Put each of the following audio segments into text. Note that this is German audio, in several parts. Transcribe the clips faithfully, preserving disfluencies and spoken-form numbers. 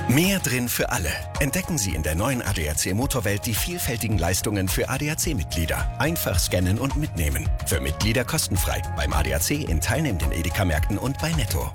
Mehr drin für alle. Entdecken Sie in der neuen A D A C Motorwelt die vielfältigen Leistungen für A D A C-Mitglieder. Einfach scannen und mitnehmen. Für Mitglieder kostenfrei. Beim A D A C in teilnehmenden Edeka-Märkten und bei Netto.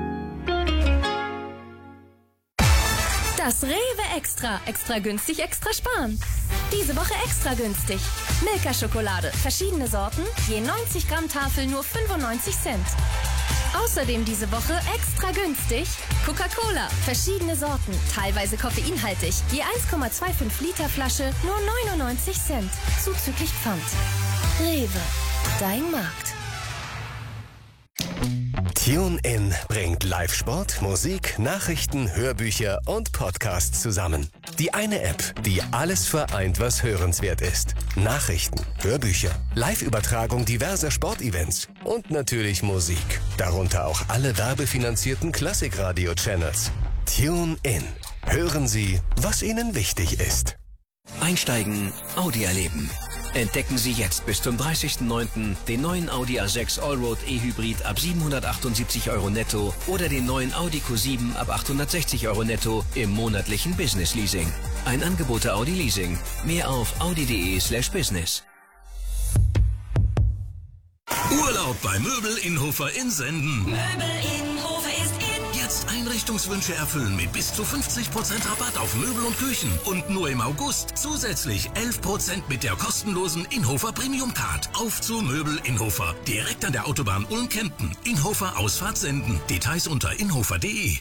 Das Rewe Extra. Extra günstig, extra sparen. Diese Woche extra günstig. Milka-Schokolade. Verschiedene Sorten. Je neunzig Gramm Tafel nur fünfundneunzig Cent. Außerdem diese Woche extra günstig Coca-Cola, verschiedene Sorten, teilweise koffeinhaltig, je eins Komma fünfundzwanzig Liter Flasche, nur neunundneunzig Cent, zuzüglich Pfand. Rewe, dein Markt. TuneIn bringt Live-Sport, Musik, Nachrichten, Hörbücher und Podcasts zusammen. Die eine App, die alles vereint, was hörenswert ist. Nachrichten, Hörbücher, Live-Übertragung diverser Sportevents und natürlich Musik. Darunter auch alle werbefinanzierten Klassikradio-Channels. TuneIn. Hören Sie, was Ihnen wichtig ist. Einsteigen, Audi erleben. Entdecken Sie jetzt bis zum dreißigsten neunten den neuen Audi A sechs Allroad E-Hybrid ab siebenhundertachtundsiebzig Euro netto oder den neuen Audi Q sieben ab achthundertsechzig Euro netto im monatlichen Business Leasing. Ein Angebot der Audi Leasing. Mehr auf audi.de slash business. Urlaub bei Möbel Innhofer in Senden. Möbel Innhofer ist in. Jetzt Einrichtungswünsche erfüllen mit bis zu fünfzig Prozent Rabatt auf Möbel und Küchen. Und nur im August zusätzlich elf Prozent mit der kostenlosen Innhofer Premium Card. Auf zu Möbel Innhofer. Direkt an der Autobahn Ulm-Kempten. Innhofer Ausfahrt Senden. Details unter innhofer punkt de.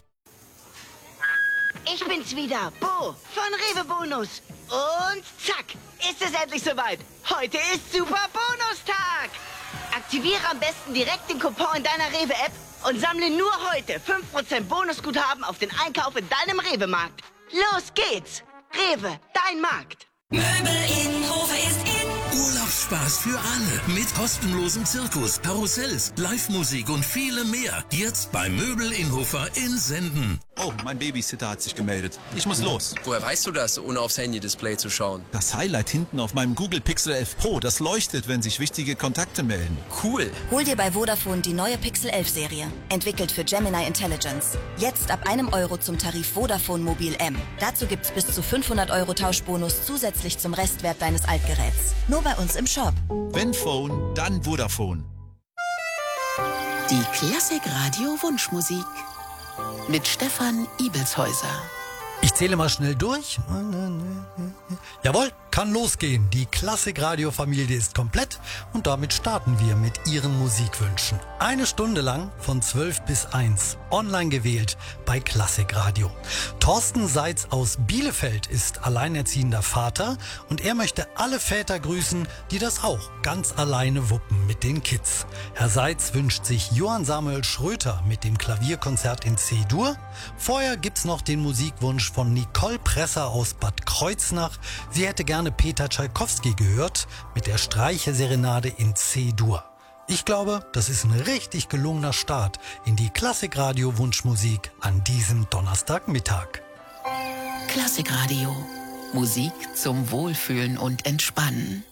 Ich bin's wieder, Bo von Rewe Bonus. Und zack, ist es endlich soweit. Heute ist Super Bonustag. Aktiviere am besten direkt den Coupon in deiner Rewe-App und sammle nur heute fünf Prozent Bonusguthaben auf den Einkauf in deinem Rewe-Markt. Los geht's! Rewe, dein Markt. Möbel Innhofer ist in. Urlaubsspaß für alle. Mit kostenlosem Zirkus, Karussells, Live-Musik und vielem mehr. Jetzt bei Möbel Innhofer in Senden. Oh, mein Babysitter hat sich gemeldet. Ich muss los. Woher weißt du das, ohne aufs Handy-Display zu schauen? Das Highlight hinten auf meinem Google Pixel elf Pro, das leuchtet, wenn sich wichtige Kontakte melden. Cool. Hol dir bei Vodafone die neue Pixel elf Serie. Entwickelt für Gemini Intelligence. Jetzt ab einem Euro zum Tarif Vodafone Mobil M. Dazu gibt's bis zu fünfhundert Euro Tauschbonus zusätzlich zum Restwert deines Altgeräts. Nur bei uns im Shop. Wenn Phone, dann Vodafone. Die Klassikradio Wunschmusik mit Stefan Ibelshäuser. Ich zähle mal schnell durch. Jawohl, kann losgehen. Die Klassikradio-Familie ist komplett und damit starten wir mit Ihren Musikwünschen. Eine Stunde lang von zwölf bis eins. Online gewählt bei Klassikradio. Thorsten Seitz aus Bielefeld ist alleinerziehender Vater und er möchte alle Väter grüßen, die das auch ganz alleine wuppen mit den Kids. Herr Seitz wünscht sich Johann Samuel Schröter mit dem Klavierkonzert in C-Dur. Vorher gibt's noch den Musikwunsch von Nicole Presser aus Bad Kreuznach. Sie hätte gerne Peter Tschaikowski gehört mit der Streicherserenade in C-Dur. Ich glaube, das ist ein richtig gelungener Start in die Klassikradio-Wunschmusik an diesem Donnerstagmittag. Klassikradio. Musik zum Wohlfühlen und Entspannen.